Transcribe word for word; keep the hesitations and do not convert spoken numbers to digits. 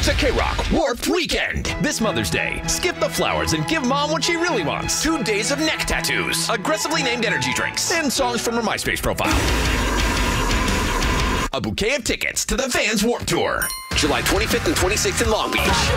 It's a K-Rock Warped Weekend. This Mother's Day, skip the flowers and give Mom what she really wants. Two days of neck tattoos, aggressively named energy drinks, and songs from her MySpace profile. A bouquet of tickets to the Vans Warped Tour. July twenty-fifth and twenty-sixth in Long Beach.